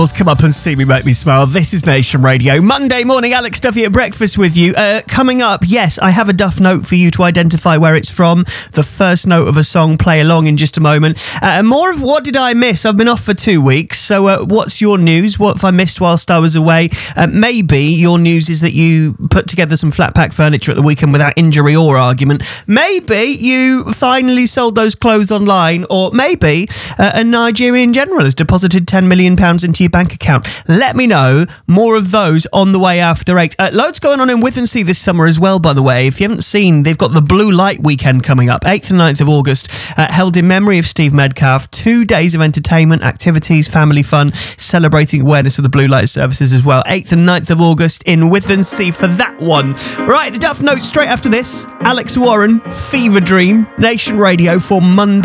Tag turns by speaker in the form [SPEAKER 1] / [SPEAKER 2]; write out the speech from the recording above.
[SPEAKER 1] Come up and see me, make me smile. This is Nation Radio. Monday morning, Alex Duffy at breakfast with you. Coming up, yes, I have a Duff note for you to identify where it's from. The first note of a song, play along in just a moment. More of what did I miss? I've been off for 2 weeks, so what's your news? What have I missed whilst I was away? Maybe your news is that you put together some flat pack furniture at the weekend without injury or argument. Maybe you finally sold those clothes online, or maybe a Nigerian general has deposited £10 million into your bank account. Let me know. More of those on the way after 8. Loads going on in Withensea this summer as well, by the way. If you haven't seen, they've got the Blue Light Weekend coming up, 8th and 9th of August, held in memory of Steve Medcalf. 2 days of entertainment, activities, family fun, celebrating awareness of the Blue Light services as well. 8th and 9th of August in Withensea for that one. Right, the Duff note straight after this. Alex Warren, Fever Dream, Nation Radio for Monday.